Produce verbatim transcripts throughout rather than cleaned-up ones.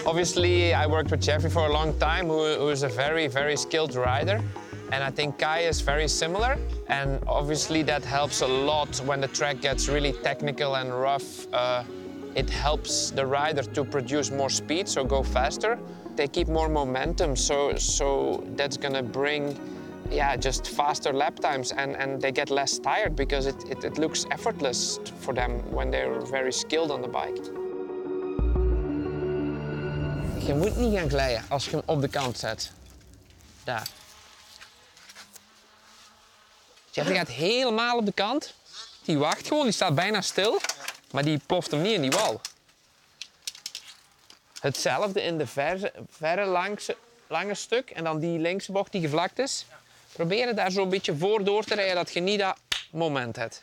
Obviously, I worked with Jeffrey for a long time, who, who is a very, very skilled rider. And I think Kai is very similar. And obviously that helps a lot when the track gets really technical and rough. Uh, it helps the rider to produce more speed, so go faster. They keep more momentum, so, so that's gonna bring yeah, just faster lap times, and, and they get less tired because it, it, it looks effortless for them when they're very skilled on the bike. Je moet niet gaan glijden als je hem op de kant zet. Daar. Jeffrey gaat helemaal op de kant. Die wacht gewoon, die staat bijna stil. Maar die ploft hem niet in die wal. Hetzelfde in de verre, verre langse, lange stuk. En dan die linkse bocht die gevlakt is. Probeer daar zo'n beetje voor door te rijden dat je niet dat moment hebt.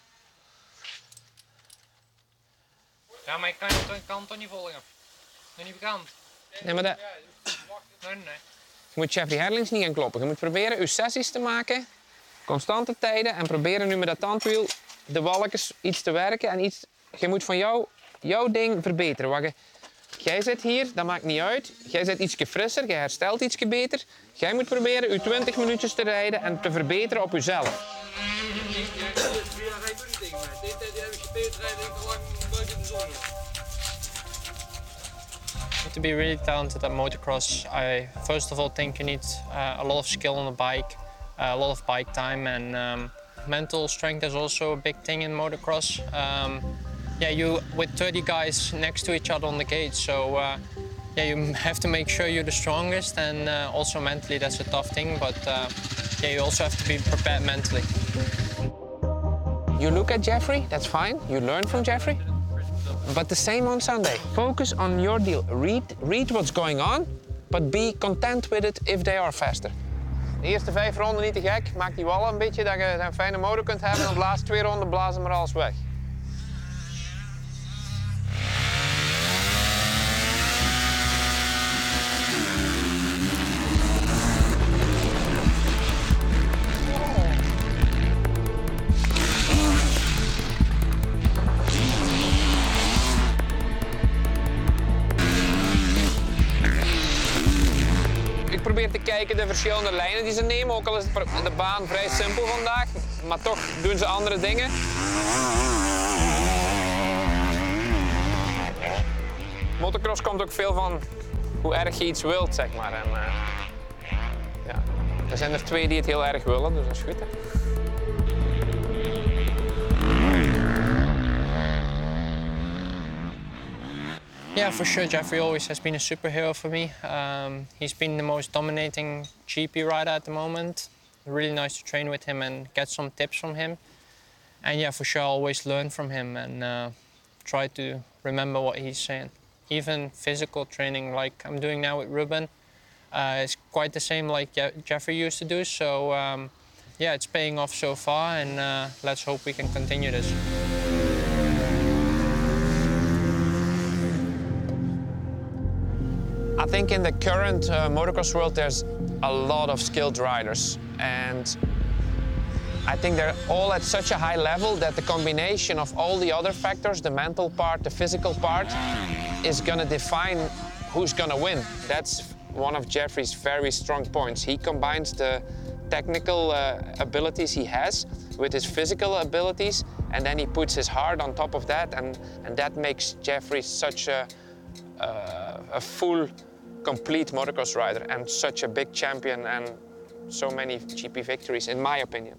Ja, maar ik kan je kan toch niet volgen. Ben je niet bekend? Nee, maar dat... Nee, nee. Je moet Jeffrey Herlings niet gaan kloppen. Je moet proberen je sessies te maken, constante tijden, en proberen nu met dat tandwiel de walkjes iets te werken en iets... Je moet van jou, jouw ding verbeteren. Wat je... Jij zit hier, dat maakt niet uit. Jij zit iets frisser, jij herstelt iets beter. Jij moet proberen je twintig minuutjes te rijden en te verbeteren op jezelf. To be really talented at motocross, I first of all think you need uh, a lot of skill on the bike, uh, a lot of bike time, and um, mental strength is also a big thing in motocross. Um, yeah, you with thirty guys next to each other on the gate, so uh, yeah, you have to make sure you're the strongest, and uh, also mentally that's a tough thing. But uh, yeah, you also have to be prepared mentally. You look at Jeffrey, that's fine. You learn from Jeffrey. But the same on Sunday. Focus on your deal. Read, read what's going on, but be content with it if they are faster. De eerste vijf ronden niet te gek. Maak die wallen een beetje dat je een fijne motor kunt hebben. En op de laatste twee ronden blazen maar alles weg. Ik probeer te kijken de verschillende lijnen die ze nemen, ook al is de baan vrij simpel vandaag, maar toch doen ze andere dingen. Motocross komt ook veel van hoe erg je iets wilt, zeg maar. En, uh, ja. Er zijn er twee die het heel erg willen, dus dat is goed. Hè? Yeah, for sure, Jeffrey always has been a superhero for me. Um, he's been the most dominating G P rider at the moment. Really nice to train with him and get some tips from him. And yeah, for sure, I always learn from him and uh, try to remember what he's saying. Even physical training, like I'm doing now with Ruben, uh, it's quite the same like Je Jeffrey used to do. So um, yeah, it's paying off so far, and uh, let's hope we can continue this. I think in the current uh, motocross world there's a lot of skilled riders, and I think they're all at such a high level that the combination of all the other factors, the mental part, the physical part, is gonna define who's gonna win. That's one of Jeffrey's very strong points. He combines the technical uh, abilities he has with his physical abilities, and then he puts his heart on top of that, and, and that makes Jeffrey such a, uh, a full, complete motocross rider and such a big champion and so many G P victories, in my opinion.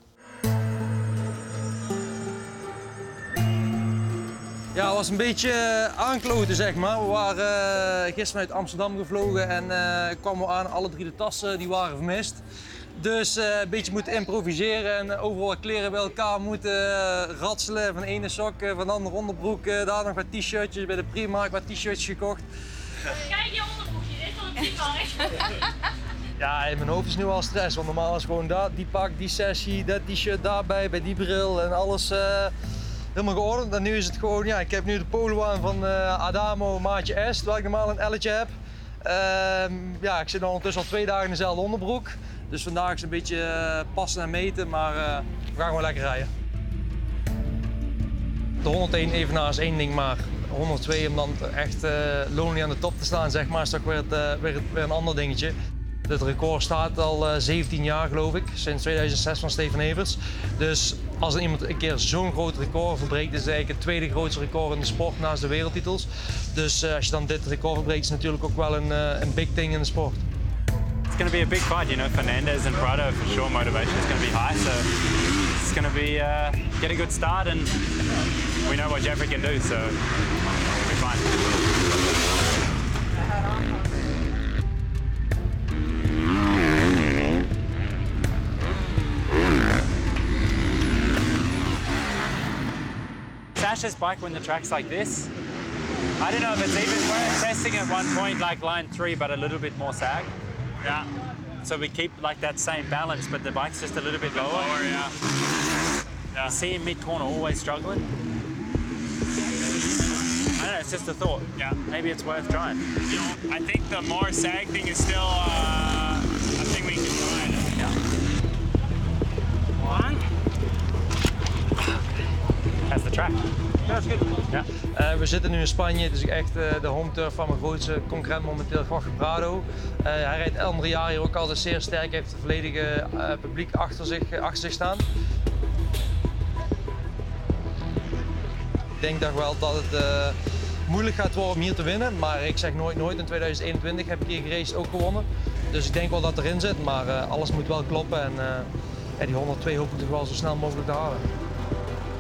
Ja, het was een beetje aankloten, zeg maar. We waren uh, gisteren uit Amsterdam gevlogen en uh, kwamen we aan, alle drie de tassen die waren vermist. Dus uh, een beetje moeten improviseren en overal kleren bij elkaar moeten uh, ratselen. Van de ene sok, uh, van de andere onderbroek, uh, daar nog wat t-shirtjes, bij de Primark wat t-shirtjes gekocht. Kijk je onderbroekje, dit is van de Primark. Ja, in mijn hoofd is nu al stress, want normaal is gewoon dat, die pak, die sessie, dat t-shirt daarbij, bij die bril en alles uh, helemaal geordend. En nu is het gewoon, ja, ik heb nu de polo aan van uh, Adamo maatje S, waar ik normaal een L'tje heb. Uh, ja, ik zit nu ondertussen al twee dagen in dezelfde onderbroek. Dus vandaag is het een beetje uh, passen en meten, maar uh, we gaan gewoon lekker rijden. De honderdéén evenaar is één ding, maar honderdtwee om dan echt uh, lonely aan de top te staan, zeg maar, is toch weer, het, uh, weer, weer een ander dingetje. Het record staat al uh, zeventien jaar, geloof ik, sinds tweeduizend zes van Steven Evers. Dus als er iemand een keer zo'n groot record verbreekt, is het eigenlijk het tweede grootste record in de sport naast de wereldtitels. Dus uh, als je dan dit record verbreekt, is het natuurlijk ook wel een, uh, een big thing in de sport. It's going to be a big fight, you know. Fernandez and Prado, for sure, motivation is going to be high. So it's going to be uh, get a good start, and we know what Jeffrey can do, so we'll be fine. Sasha's bike when the track's like this, I don't know if it's even worth testing at one point like line three, but a little bit more sag. Yeah. So we keep like that same balance, but the bike's just a little bit lower. Lower, yeah. Yeah. You see him mid-corner always struggling. I don't know, it's just a thought. Yeah. Maybe it's worth trying. You know, I think the more sag thing is still uh, a thing we can try. Yeah. One. That's the track. That's good. Ja. Uh, we zitten nu in Spanje, het is echt uh, de home turf van mijn grootste concurrent momenteel, Jorge Prado. Uh, hij rijdt el andere jaar hier ook altijd zeer sterk, heeft het volledige uh, publiek achter zich, uh, achter zich staan. Ik denk toch wel dat het uh, moeilijk gaat worden om hier te winnen, maar ik zeg nooit nooit. In tweeduizend eenentwintig heb ik hier geraced ook gewonnen. Dus ik denk wel dat erin zit, maar uh, alles moet wel kloppen en uh, ja, die honderdtwee hoop ik toch wel zo snel mogelijk te halen.